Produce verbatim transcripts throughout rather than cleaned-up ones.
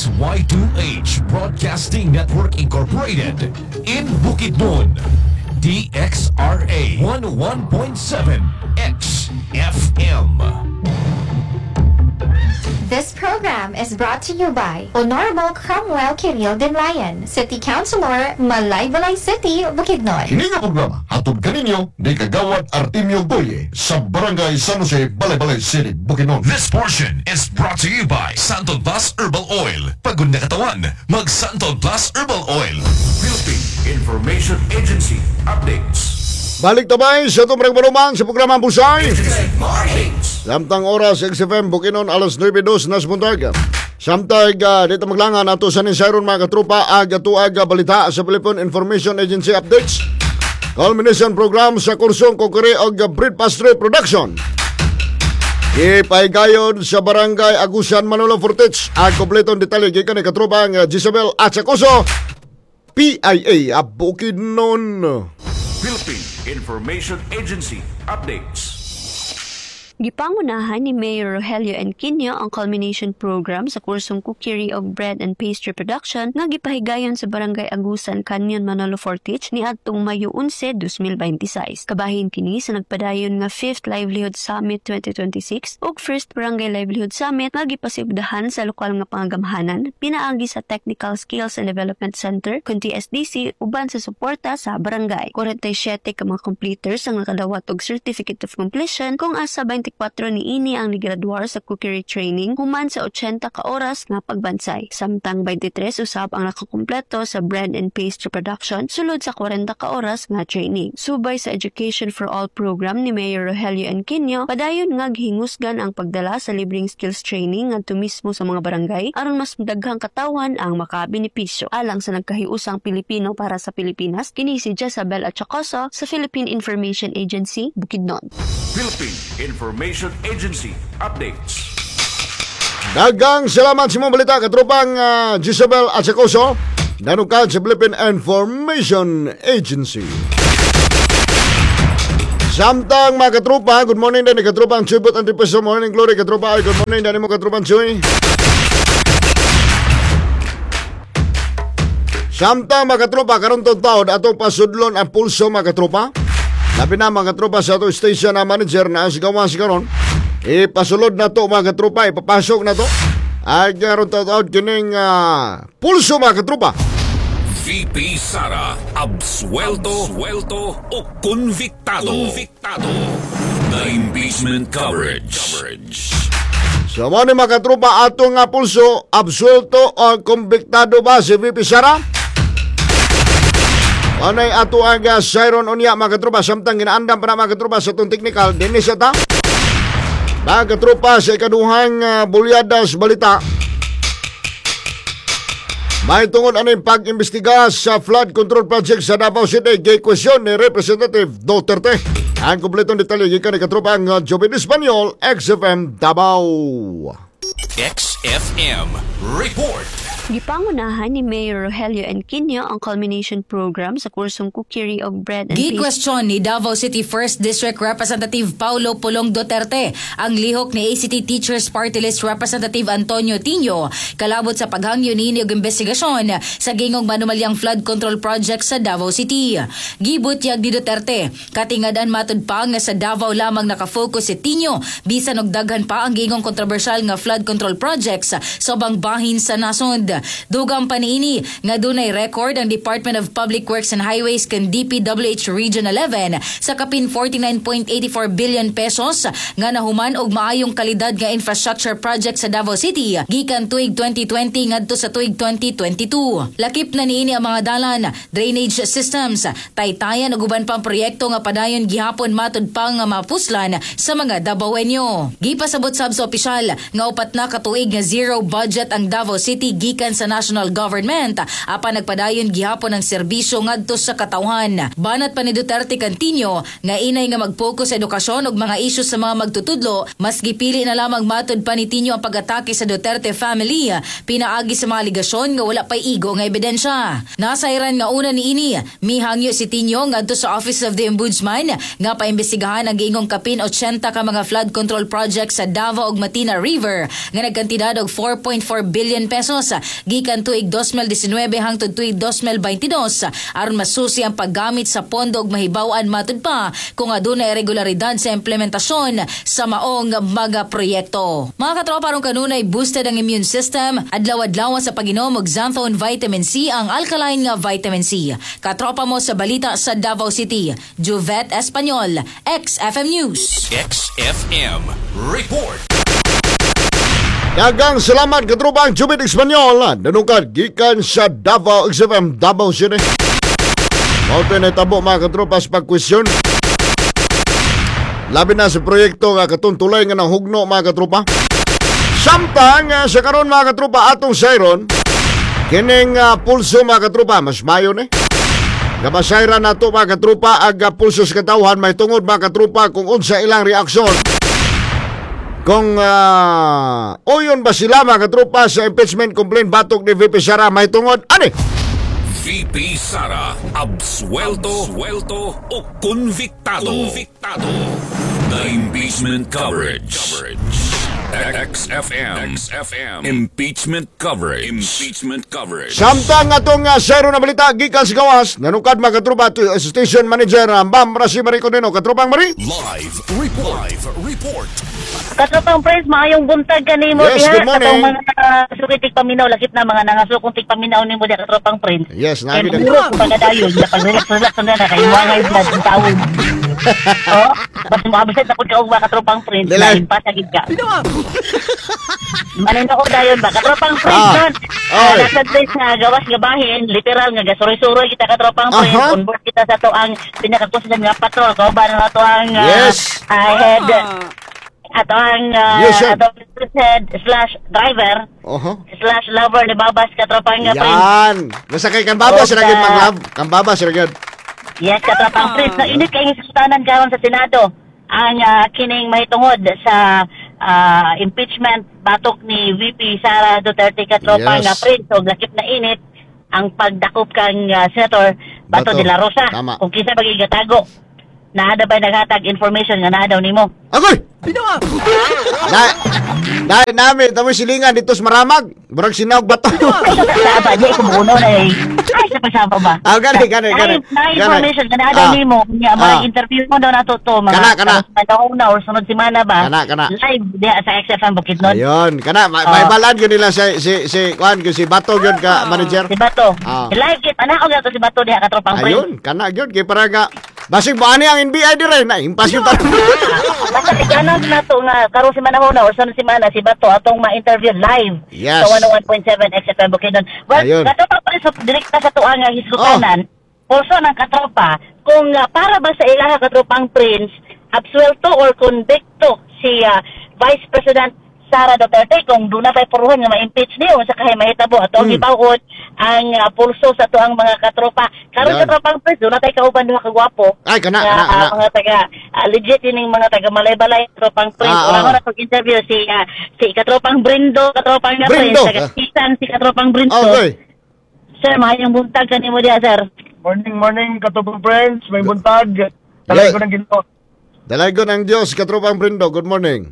X Y two H Broadcasting Network Incorporated in Bukidnon. D X R A one oh one point seven X F M. This program is brought to you by Honorable Cromwell Kiril Denlayan, City Councilor, Malaybalay City, Bukidnon. Kini nga programa hatod kaninyo ni Kagawad Artemio Goye sa Barangay San Jose, Malaybalay City, Bukidnon. This portion is brought to you by Santol Plus Herbal Oil. Pagod na katawan, mag Santol Plus Herbal Oil. Philippine Information Agency updates. Balik tabay sa itong maruman sa programa Busay. Samtang oras X F M Bukidnon alas nueve dos na spuntag. Samtang uh, dito maglangan ato sa ninsayron mga katrupa aga tuag balita sa Philippine Information Agency updates. Culmination program sa kursong Kokore og Breed Pastry Production. Ipaigayon sa Barangay Agusan, Manolo Fortich. Ang kompletong detalye gikan ni katrupa ang Gisabel Atsacoso, P I A Bukidnon. Philippine Information Agency updates. Gipangunahan ni Mayor Rogelio Enquinio ang culmination program sa kursong Cookery of Bread and Pastry Production nga gipahigayon sa Barangay Agusan, Canyon, Manolo Fortich ni adtong Mayo eleven, twenty twenty-six. Kabahin kini sa nagpadayon nga fifth Livelihood Summit twenty twenty-six ug first Barangay Livelihood Summit nga gipasibdahan sa lokal nga pangagamhanan pinaagi sa Technical Skills and Development Center kun T S D C uban sa suporta sa barangay. forty-seven ka mga completers ang nakadawat og Certificate of Completion kung asa twenty-four ni ini ang nigraduar sa cookery training human sa eighty ka oras nga pagbansay. Samtang twenty-three usab ang nakakumpleto sa bread and pastry production sulod sa forty ka oras nga training. Subay sa Education for All program ni Mayor Rogelio Enquinio, padayon nga gihingusgan ang pagdala sa libreng skills training ngadto mismo sa mga barangay aron mas daghang katawan ang makabenepisyo. Alang sa nagkahiusang Pilipino para sa Pilipinas, kini si Gisabel Atsacoso sa Philippine Information Agency, Bukidnon. Philippine Information Agency updates. Dagang salamat sa mga balita katropang uh, Gisabel Atsacoso, nanukad sa Philippine Information Agency. Samtang mga katropa, good morning din ni katropang Chuy But Antipeso, morning glory katropa, good morning din mo katropang Chuy. Samtang mga katropa, karon to taon atong pasudlon ang pulso mga katropa. Labi na mga katropa sa ato station na manager na si gawa si karon. Ipasulod na to mga katropa, ipapasok na to. Ay karon to taon kining uh, pulso mga katropa. V P Sara, absuelto, absuelto o convictado. Convictado. The impeachment coverage. coverage. Sa so, mga katropa, ato nga pulso, absuelto o convictado ba si V P Sara? Anay ato aga Siron unya mga katropa, samtang ginaandam pa na mga katropa sa itong technical, dinis ata. Mga katropa, sa ikaduhang uh, bulyadas balita, may tungod ano yung pag-imbestiga sa flood control project sa Davao City, kay kwestiyon ni Representative Duterte. Ang kompletong detalye gikan ni katropa ang uh, Joven Espanyol, X F M Davao. X F M Report. Gipangunahan ni Mayor Rogelio Enquinio ang culmination program sa kursong Cookery of Bread and Pastry. Gi-question ni Davao City first District Representative Paulo Pulong Duterte ang lihok ni A C T Teachers Party List Representative Antonio Tino kalabot sa paghangyo niini og investigasyon sa gingong manumalyang flood control project sa Davao City. Gibutyag ni Duterte, katingadan matud pa nga sa Davao lamang nakafocus si Tino bisan og daghan pa ang gingong kontrobersyal nga flood control projects sa ubang bahin sa nasod. Dugang paniini nga dunay record ang Department of Public Works and Highways kan D P W H Region eleven sa kapin forty-nine point eight four billion pesos nga nahuman og maayong kalidad nga infrastructure project sa Davao City gikan tuig twenty twenty ngadto sa tuig twenty twenty-two. Lakip na niini ang mga dalan, drainage systems, taytayan ug uban pang proyekto nga padayon gihapon matud pa nga mapuslan sa mga Davaoenyo. Gipasabot sab sa opisyal nga upat na katuig nga zero budget ang Davao City gikan sa national government apan nagpadayon gihapon ang serbisyo ngadto sa katawhan. Banat pa ni Duterte Cantinho nga inay nga mag-focus sa edukasyon ug mga issues sa mga magtutudlo, mas gipili na lamang matud pa ni Tino ang pag-atake sa Duterte family pinaagi sa mga aligasyon nga wala pay igo nga ebidensya. Nasa iran nga una ni ini mihangyo si Tino ngadto sa Office of the Ombudsman nga paimbestigahan ang giingong kapin eighty ka mga flood control projects sa Davao ug Matina River nga nagkantidad og four point four billion pesos gikan tuig twenty nineteen hangtod tuig twenty twenty-two aron masusi ang paggamit sa pondo ug mahibaw-an matud pa kung adunay irregularidad sa implementasyon sa maong mga proyekto. Mga katropa, aron kanunay boosted ang immune system, adlaw-adlaw sa pag-inom og Xanthone Vitamin C, ang alkaline nga vitamin C. Katropa mo sa balita sa Davao City, Juvet Espanyol, X F M News. X F M Report. Dagang salamat katropa ang Jubit Espanyol. Nanungkad gikan sa Davao X F M Davao City. Mauto na tabo mga katropa sa pagkwestiyon. Labi na sa proyekto nga katuntulay nga ng hugno mga katropa. Samtang uh, sa karon mga katropa atong sayron, kining uh, pulso mga katropa mas mayo ni. Gabasayra na to mga katropa ag uh, pulso sa katawhan may tungod mga katropa kung unsa ilang reaksyon. Kung uh, oyon ba sila mga katropa sa impeachment complaint batok ni V P Sara may tungod, ani? V P Sara, absuelto, absuelto o convictado. Convictado. The impeachment coverage. X F M. X F M. Impeachment coverage. Impeachment coverage. Samtang atong uh, sayro na balita gikan sa gawas, nanungkad mga katropa to uh, station manager uh, Ma'am Rasi Mariconino. Katropang Mari? Live report. Live report. Katropang Prince, maayong buntag ka ni mo Yes, diha. good morning. Katong mga nangasukitik paminaw, lakip na mga nangasukong paminaw ni mo diha, Katropang Prince. Yes, Kaya nabi na. nagulot ko pagkadayon, na pag-relax-relax na na, kayo mga blood ng tawon. Oh, basta mo abisit ako ka mga Katropang Prince, Dila. na impasagid ka. Manin ako dayon ba, Katropang Prince, Ah. nun. Oy. Nasa Prince nga gawas gabahin, literal nga gasuroy-suroy kita, Katropang Prince. Aha. On board kita sa to ang pinakakusisan nga patrol, kauban na to ang uh, Yes. uh, head ato ang uh, Yes, sir. ato ang head slash driver Oho. slash lover ni Babas katropang nga Prince. Yan. Nasakay kan baba Oh, sila gyud sa- panglab. Kan baba sila gyud. Yes, katropang Prince. Na init kay sustentanan karon sa Senado ang uh, kining mahitungod sa uh, impeachment batok ni V P Sara Duterte katropang Yes. nga Prince. So lakip na init ang pagdakop kang uh, Senator Bato, Bato. de la Rosa. Tama. Kung kinsa bagi gatago. Naada ba naghatag information nga naa daw nimo? Agoy. Na Dahil namin, tamo silingan dito sa Maramag. Murag sinawag bato. Sa ba, di ko muno na eh. Ay, sa pasama ba? Ah, gani, gani, gani. Na Gani. information, na Ah. ada nimo. Nga, mga Ah. interview mo daw na to to. Mga Kana, kana. Panahon na or sunod simana ba? Kana, kana. Live diya sa X F M Bukidnon. Ayun, kana may, Ah. may balan gyud nila si si si kuan gyud si Bato gyud ka manager. Si Bato. Ah. Live kit, anak ko gato si Bato diya katropang friend. Ayun, kana gyud kay para ga basig mo ani ang N B I dire na impas yung tayo. Basta ikanan na to nga, karon si manahon na or sunod simana si Bato atong ma-interview live Yes. sa one oh one point seven X F M Bukidnon. Well, Ayun. katropang friend, so direkta sa tuwa nga hisgutanan. Pulso ng katropa, kung uh, para ba sa ilang katropang Prince, absuelto or convicto si uh, Vice President Sara Duterte kung doon na tayo puruhan nga ma-impeach niyo sa kahay mahitabo at ang Hmm. ibawon ang uh, pulso sa tuang mga katropa. Karon Yan. katropang Prince, doon na tayo kauban duha kagwapo. Ay, kana, Nga, kana, uh, kana. mga taga, uh, legit yun mga taga Malay-Balay, katropang Prince. Ah, Wala ah. ko na pag-interview si, uh, si katropang Brindo, katropang nga Brindo, Prince, taga ah. Sisan, si katropang Brindo. Okay. Sir, mahayang buntag ka ni mo diya, sir. Morning, morning, katubong friends. May buntag. Talay ko ng ginto. Dalagon ang Dios katropang Brindo. Good morning.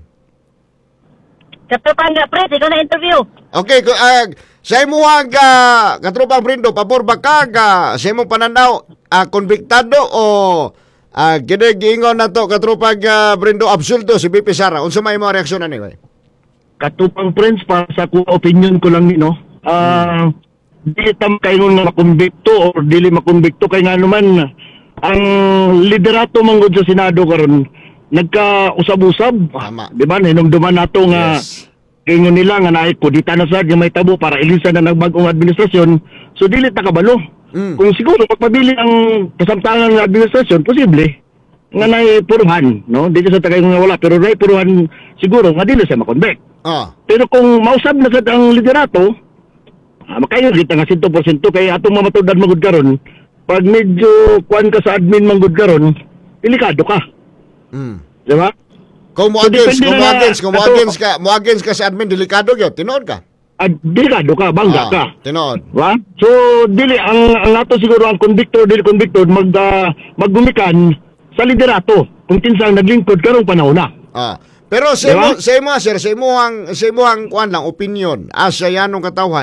Katropang nga, Prince, ikaw na interview. Okay, ko uh, sa imuhang uh, katropang Brindo, pabor ba ka uh, sa imong pananaw uh, konbiktado o uh, giningon na to katropang uh, Brindo absulto si B P Sara? Unsa may imong reaksyon ani koy? Katupang friends, para sa ko, opinion ko lang ni, no? Ah, dili tam kayo nga makumbikto or dili makumbikto kay nga naman ang liderato manggod sa Senado karon nagkausab-usab. Tama. Di ba? Hinumduman nato nga Yes. kayo nila nga naay kudita na sad nga may tabo para ilisan na nagbag-ong administrasyon. So dili ta kabalo. Mm. Kung siguro magpabili ang kasamtangan ng administrasyon, posible nga naay puruhan, no? Dili sa tagay nga wala, pero naay puruhan siguro nga dili siya makonbek. Ah. Pero kung mausab na sad ang liderato, ah, makayo kita nga one hundred percent kay atong mamatudan magud karon, pag medyo kuan ka sa admin manggod karon, delikado ka, Mm. di ba? Kung mo So, against, depende kung mo na- against, kung mo ato- against ka, mo against ka sa admin delikado gyud, tinuod ka. At delikado ka, bangga ka. Ah, tinuod. Ba? So dili ang ang ato siguro ang convictor dili convictor mag uh, maggumikan sa liderato kung kinsang naglingkod karong panahon na. Ah. Pero sa Diba? imo, sa imo sir, sa imo ang sa imo ang kuan lang opinion asa yanong katawhan.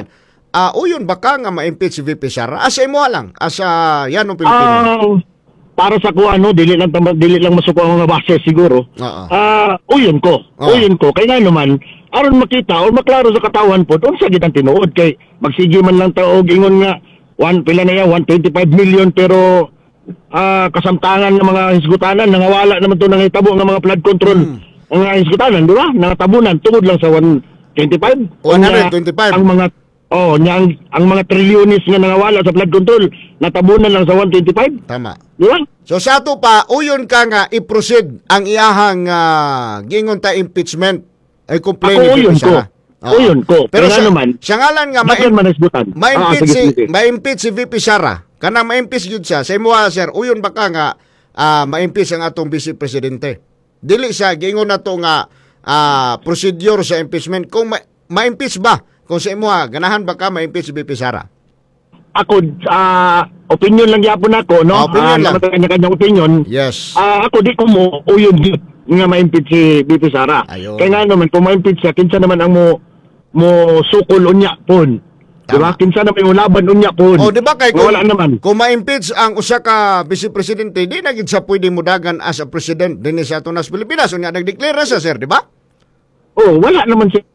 ah uyon baka nga ma-impeach si V P Sara? Asa imo lang, asa yan ng Pilipino. Ah, para sa ko ano, dili lang tama, dili lang masuko ang mga base siguro. Oo. Ah, uyon ko. Oo. Uyon ko kay nga naman aron makita o maklaro sa katawan po unsa gid ang tinuod kay magsige man lang ta og ingon nga one pila na ya one hundred twenty-five million pero ah kasamtangan ng mga hisgutanan nangawala naman to nang hitabo ng mga flood control. Hmm. Ang mga hisgutanan, di ba? Nangatabunan tungod lang sa one hundred twenty-five. one hundred twenty-five. Ang mga oh, nya ang, ang mga trilyonis nga nangawala sa flood control natabunan lang sa one hundred twenty-five. Tama. Di ba? So sa ato pa, uyon ka nga i-proceed ang iyahang uh, gingon ta impeachment ay complain Ako, ni uyon V P ko. Sara. Oo. Uyon ko. Pero Kaya sa, naman, siya ngalan nga Dagan man hisgutan. ma-impeach Ah, sige, si sige. ma-impeach si V P Sara. Kana ma-impeach gyud siya. Sa imo sir, uyon baka nga ah, ma-impeach ang atong vice presidente. Dili siya gingon nato nga ah, procedure sa impeachment kung ma- ma-impeach ba kung sa imo ganahan baka ma-impeach si V P Sara. Ako, ah, opinion lang yapon ako, no? Ah, opinion lang. Ah, kanya-kanyang opinion. Yes. Ah, ako di ko mo uyon gyud nga ma-impeach si V P Sara. Ayun. Kaya nga naman kung ma-impeach siya, kinsa naman ang mo mo sukol unya pon. Di ba? Tama. Kinsa naman yung laban unya pon. Oh, di ba kay kung, wala naman. kung ma-impeach ang usa ka vice presidente, di na gid siya pwede mudagan as a president dinhi sa ato nas Pilipinas. Unya nagdeklara siya sir, di ba? Oh, wala naman si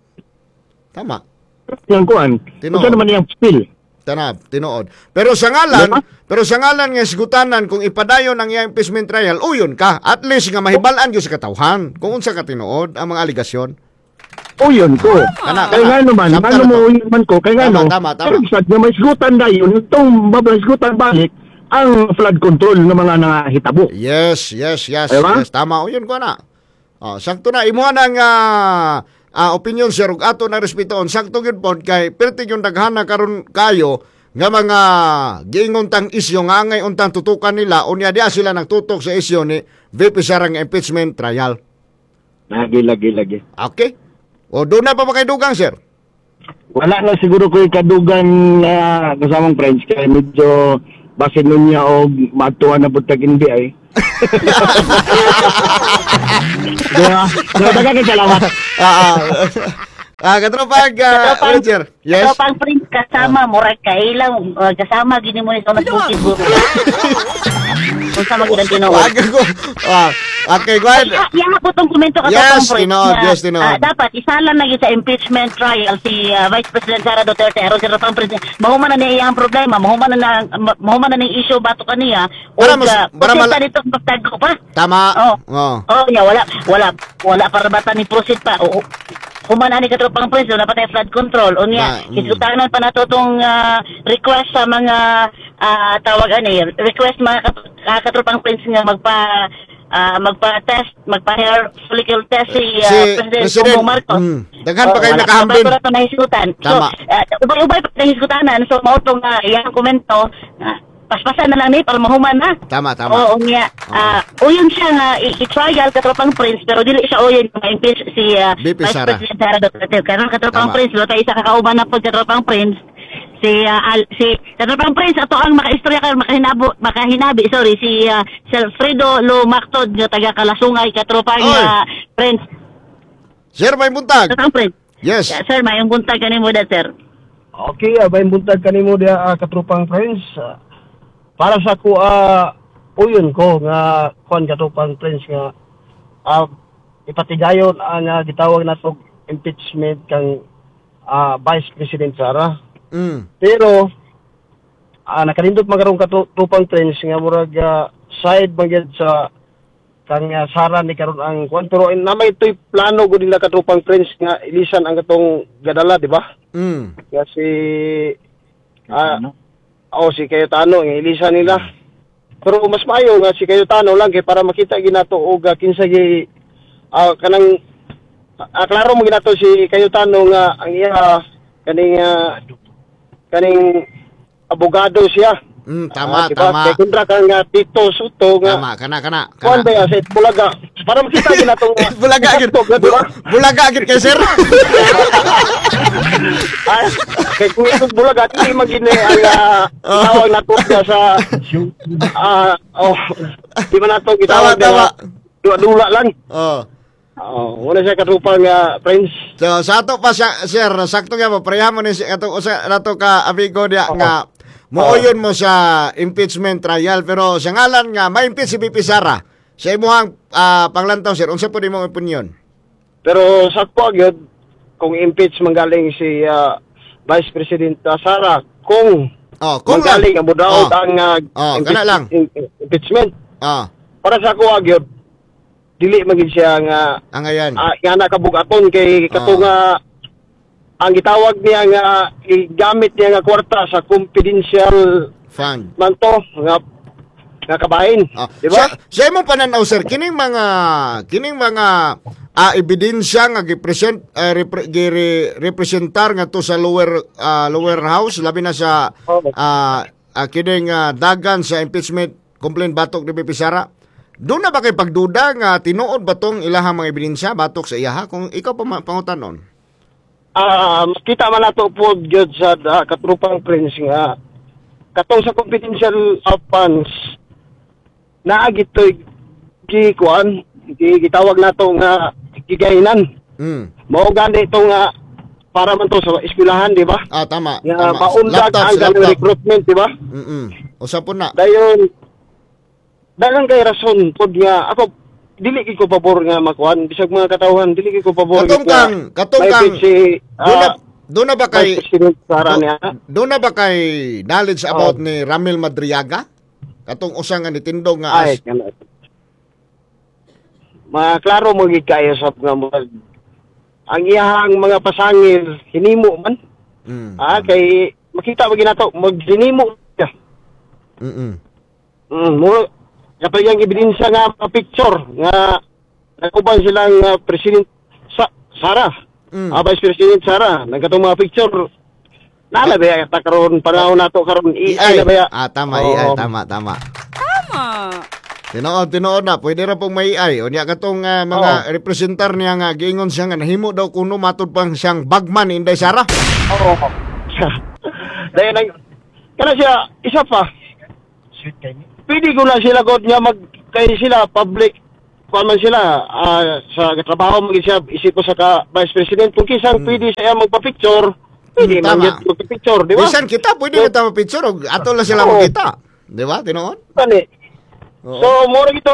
Tama. yang kuan. Tinuod. Kinsa naman yung spill. Tanab, tinuod. Pero sa ngalan, Diba? pero sa ngalan nga sigutanan kung ipadayon ang iyang impeachment trial, uyon ka. At least nga mahibalaan gyud sa katawhan kung unsa ka tinuod ang mga aligasyon. Uyon ko. Kana, Kaya kana. nga naman, Samtang ano na mo to. uyon man ko, kaya nga Tama, no, tama, tama. pero sad nga may sigutan na yun, itong babasigutan balik, ang flood control ng mga nangahitabo. Yes, yes, yes. Diba? Yes, tama uyon ko na. Oh, sakto na imo nang uh, uh, opinion sir ug ato na respetoon. Sakto gyud pod kay perti yung daghana karon kayo nga mga giingon tang isyu nga angay untang tutukan nila unya diha sila nagtutok sa isyu ni V P Sara nga impeachment trial. Lagi, lagi, lagi. Okay? O doon na pa ba kay dugang sir? Wala na siguro ko kadugan na kasamang friends, kaya medyo basin nun niya o matuwa na butag hindi ay. Diba? Diba, dagang salamat. Ah, ah, katropag, ah, Katropang- Roger. Yes. Katropang Prince kasama, murag kailang, uh, kasama, gini mo nito nagbukid mo. Kung sa magilang tinuod. Wag ko. Ah, okay, go ahead. Yan po itong komento ka Yes, Prince, tinood, na, yes, tinood. ah, dapat isalan na yun sa impeachment trial si ah, Vice President Sara Duterte, Roger Katropang Prince. Mahuman na niya ang problema, mahuman na na ma- mahuman na ng issue bato kaniya. O Para mas- uh, para mala- dito pagtago pa. Tama. Oh. Oh. Oh, nya wala wala wala para bata ni proceed pa. O human ani Katropang Prince wala pa tayo flood control. O Na, nya mm. isutanan pa nato tong ah, request sa mga ah, tawag ani, request mga kat- ah, Katropang Prince nga magpa ah, magpa-test, magpa-hair follicle test si, ah, Si President President, Bongbong Marcos. mm, daghan pa Oh, kayo wala- nakahambin. wala pa nahisgutan. So, Tama. ah, ubay-ubay pa nahisgutanan. So, mautong nga iyang komento, ah, paspasan na lang ni para mahuman na. Tama, tama. Oo, niya. Ah, uyon siya nga i- i-trial Katropang Prince pero dili siya uyon ma-impeach si ah, V P Vice Sara. President Sara Duterte. Karon Katropang Tama. Prince, lo tayo isa kakauban na po Katropang Prince. Si ah, Al, si Katropang Prince ato ang makaistorya karon makahinabo makahinabi sorry si uh, Alfredo Lo Mactod nga taga Kalasungay Katropang Oy. ah, Prince. Sir, may buntag. Katropang Prince. Yes. Yeah, sir, may buntag kanimo da sir. Okay, abay buntag kanimo dia uh, Katropang Friends. Ah, para sa ko ah, uyon ko nga kon Katropang Friends nga ah, ipatigayon ang uh, gitawag nato impeachment kang ah, Vice President Sara. Mm. Pero ah, nakalindot magarong Katropang Friends nga murag ah, side magyud sa kang uh, Sara ni karon ang kwan pero na may toy plano gud nila Katropang Friends nga ilisan ang katong gadala, di ba? Mm. Kasi ah oh si Cayetano ang ilisan nila. Pero mas maayo nga si Cayetano lang kay para makita ginato og uh, kinsa gi ah, kanang ah, klaro mo ginato si Cayetano nga ang iya kaning ah, kaning abogado siya. Mm, tama, Ah, diba? tama. Kay kundra kang uh, Tito Soto nga Tama, kana, kana. kuan kana. ba sa Bulaga para makita ginato nga Bulaga agad. diba? Bulaga agad kay sir. Ay, kay kung ito Bulaga, hindi maging ang uh, tawag na to siya sa, ah, oh, di ba na to Tama, gitawag tama. na dula lang. Oh. Oh, wala siya katrupa nga Prince. So sa ato pa siya, sir, sakto nga mo pareha mo ni si ato usa nato ka amigo dia Oo. nga mooyon mo sa impeachment trial pero sa ngalan nga ma-impeach si B P Sara. Sa imong uh, panglantaw sir, unsa po imong opinion? Pero sakto gyud kung impeach manggaling si ah, Vice President ah, Sara kung Oh, kung lang. manggaling ang mudaot Oh. ang ah, Oh, impeach- kana lang. im- impeachment. Ah, Para sa ako gyud dili man gid siya nga ang ayan. ah, nga nakabugaton kay katong Oh. nga ang gitawag niya nga igamit niya nga kwarta sa confidential Fun. man to nga nga kabahin, Ah, di ba? Sa, sa imong pananaw sir, kining mga kining mga ah, ebidensya nga gipresent uh, repre, gire, representar nga to sa lower ah, lower house labi na sa Oo. ah, ah, kining ah, dagan sa impeachment complaint batok ni B P Sara. Doon na ba kay pagduda nga tinuod ba tong ilahang mga ebidensya batok sa iyaha kung ikaw pa ma- pangutanon? Ah, kita man nato po gyud sa uh, katrupang Prince nga katong sa confidential uh, funds naa gitoy gikuan gitawag nato nga gigahinan. Mm. Mao gani ito nga para man to sa eskwelahan, di ba? Ah tama. Nga tama. maundag Laptops, ang ganang laptop. recruitment, di ba? Mm. Usa po na. Dayon dalang kay rason pod nga ako dili gid ko pabor nga makuan bisag mga katawhan dili gid ko pabor Katong gid nga kang katong may kang pitch si doon na, ah, doon na ba kay Vice President Sara Do- niya. Doon na ba kay knowledge about Oh. ni Ramil Madriaga? Katong usa nga nitindog nga Ay, as, kana. Maklaro mo gid kayo sa nga mo ang iyahang mga pasangil hinimo man. mm, Ah, kay makita mo ginato maghinimo siya. mm, Mm, mo kapag yung ebidensya nga mga picture nga nakuban silang uh, President sa Sara. Mm. Ah, Vice President Sara, nagkatong mga picture. Nala ba ya ta karon panahon nato karon A A I I. na ba ya? Ah, tama, Oo. A I, tama, tama. Tama. Tinuod, tinuod na. Pwede ra pong may A I. O niya katong ah, mga Oo. representar niya nga, giingon siya nga, nahimo daw kuno matod pang siyang bagman ni Inday Sara. Oo. Dahil nag kana siya isa pa. Pwede ko na sila god nga mag kay sila public kuan man sila ah, sa trabaho mo siya isip ko sa ka Vice President kung kisang pwede siya magpa-picture. Pwede Hmm, man tama. gyud magpa-picture, di ba? Bisan kita, pwede So- kita mapicture. o Ato lang sila Oo. makita. Di ba? Tinuod? Kani. Oo. So mo gito.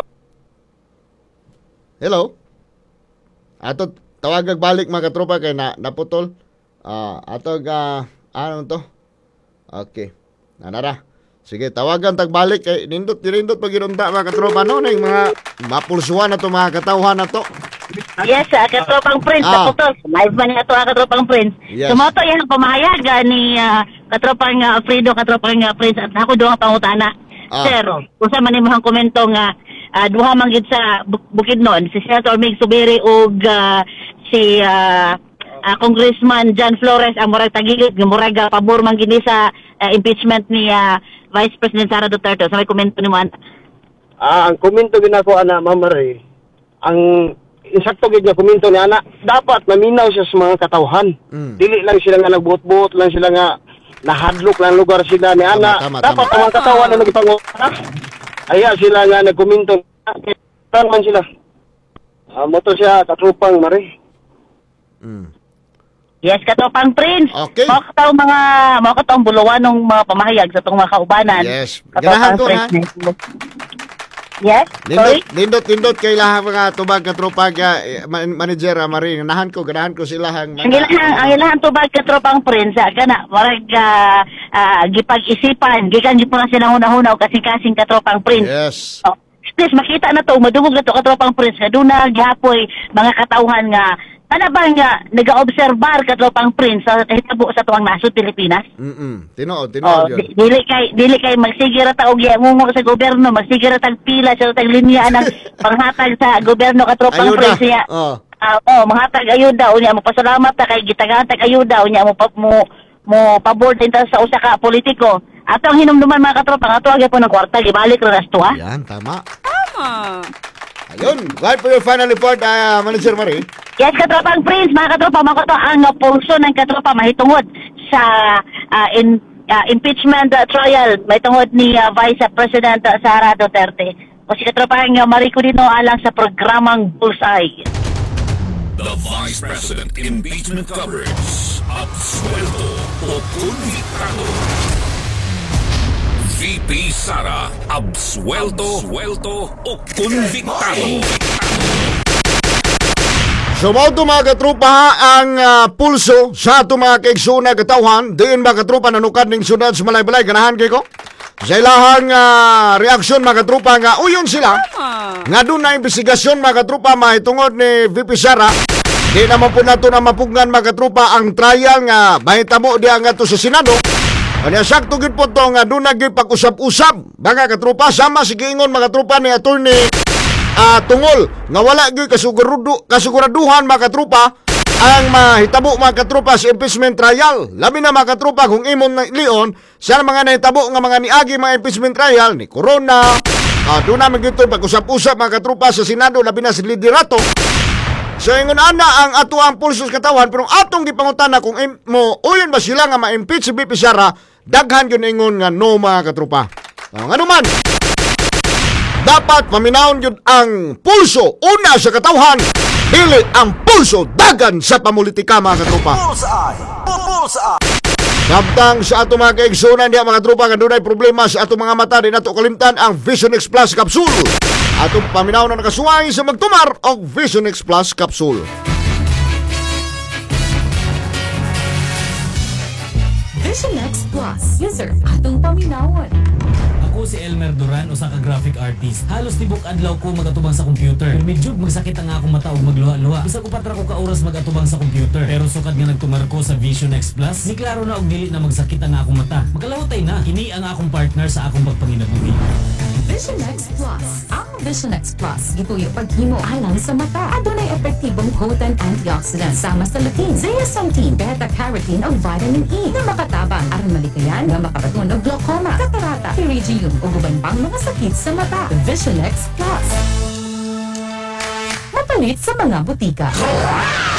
Hello? Ato, tawagag balik mga katropa kay na, naputol. Ah, ato ga, ano to? Okay. Nanara. Sige, tawagan tagbalik kay nindot nindot pag ginunta mga katropa no ning mga mapulsuhan na to mga katawhan na to. Yes, uh, katropang Prince, Ah. ah. Tapos, live man nga ito, ah, katropang Prince. Yes. Sumoto yan ang pamahayagan ni uh, katropang uh, Fredo, katropang uh, Prince, at ako doon ang pangutana. Ah. Sir, kung sa man imong komento nga, uh, duha man gid sa Bu- Bukidnon, si Senator Mig Subiri ug uh, si uh, uh, Congressman John Flores ang murag tagilid, nga murag uh, pabor man gid ni sa uh, impeachment ni uh, Vice President Sara Duterte. Sa may komento nimo ana? Ah, ang komento ginako ana Ma'am Marie, ang insakto gid nga komento ni ana, dapat maminaw siya sa mga katawhan. Mm. Dili lang sila nga nagbuot-buot lang sila nga nahadlok lang lugar sila ni ana. Tama, tama, Dapat tama. ang mga katawhan na nagipangutana. Aya sila nga nagkomento. Tan man sila. Ah, mo to siya katrupang Marie. Mm. Yes, katropang Prince. Okay. Mao kataw mga mao kataw buluwan ng mga pamahayag sa tong mga kaubanan. Yes. Ganahan Katropang ko, Prince ha? na- Yes. Sorry. Nindot, nindot, nindot kay lahat mga tubag katropa ga eh, man- manager ah, Marie. Ganahan ko, ganahan ko sila hang Ang ilahang ang ilahang tubag katropang Prince ah, kana marag ah, ah, gipag-isipan gikan gid po na sila hunahuna og kasing-kasing katropang Prince. Yes. Oh, please makita na to madungog na to katropang Prince nga duna gihapoy mga katawhan nga ana ba nga nega-obserbar katropang Prince sa hitabo sa tuwang nasod Pilipinas. Mm. Tinuod, Oh, tinuod yun. di- dili kay dili kay magsige ra ta og ngungo sa gobyerno, magsige ra tag pila sa tag linya ng panghatag sa gobyerno katropang Ayuda. Prince niya. Oh. Ah, oh, manghatag ayuda unya mo pasalamat ta kay gitagaan tag ayuda unya mo pa, mo mo pabor din ta sa usa ka politiko. Ato ang hinumduman mga katropa, ato agi po ng kwarta gibalik ra nas tuwa. Yan, tama. Tama. Ayun, right for your final report, ah, Manager Marie. Yes, katropang Prince, mga katropa, mga katropa, ang uh, pulso ng katropa mahitungod sa uh, in, uh, impeachment uh, trial mahitungod ni uh, Vice President uh, Sara Duterte. O si katropa ang uh, Marie Cudino alang sa programang Bullseye. The Vice President Impeachment Coverage. Absuelto o convictado. V P Sara, absuelto, absuelto o convictado. So mao to mga katropa ang ah, pulso sa ato mga kaigsoon na katawhan. Diin mga katropa nanukad ning syudad sa Malaybalay. Ganahan kay ko? Sa ilahang ah, reaksyon mga katropa nga uyon sila. Nga doon na investigasyon mga katropa mahitungod ni V P Sara. Di naman po nato na mapugnan mga katropa ang trial nga mahitabo diya nga to sa Senado. Kanya sakto gid po to nga doon na gid pag-usap-usap mga katropa sama si giingon mga katropa ni attorney uh, Tungol nga wala gid kasigurado kasiguraduhan mga katropa ang mahitabo mga katropa sa impeachment trial. Labi na mga katropa kung imong na lion sa mga nahitabo nga mga niagi mga impeachment trial ni Corona. Uh, doon namin gito pag-usap-usap mga katropa sa Senado labi na sa liderato. So ingon ana ang ato ang pulso sa katawan pero atong gipangutana kung im- mo uyon ba sila nga ma-impeach si V P Sara, daghan yun ingon nga no mga katropa. Uh, nga naman dapat paminawon yun ang pulso una sa katawhan, dili ang pulso dagan sa pamulitika mga katropa. Samtang sa ato mga kaigsunan diya mga tropa nga dunay problema sa ato mga mata din nato kalimtan ang Vision X Plus Capsule. Atong paminawon na nakasuway sa magtumar og Vision X Plus Capsule. Vision X Plus. User, atong paminawon. Ako si Elmer Duran, usa ka graphic artist. Halos tibok adlaw ko magatubang sa computer. Pero medyo magsakit ang akong mata ug magluha-luha. Bisa ko patra ko ka oras magatubang sa computer. Pero sukad nga nagtumar ko sa Vision X Plus, ni klaro na og dili na magsakit ang akong mata. Makalawtay na, kini ang akong partner sa akong pagpanginabuhi. Vision X Plus. Ang Vision X Plus gituyo paghimo alang sa mata. Adunay epektibong potent antioxidant sama sa lutein, zeaxanthin, beta-carotene ug vitamin E na makatabang aron malikayan nga makabaton og glaucoma, katarata, pterygium ug uban pang mga sakit sa mata. Vision X Plus. Mapalit sa mga butika.